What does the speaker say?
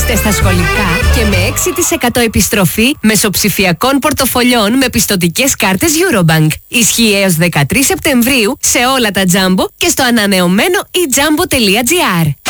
Παίξτε στα σχολικά και με 6% επιστροφή μεσοψηφιακών πορτοφολιών με πιστωτικές κάρτες Eurobank. Ισχύει έως 13 Σεπτεμβρίου σε όλα τα Jumbo και στο ανανεωμένο eJumbo.gr.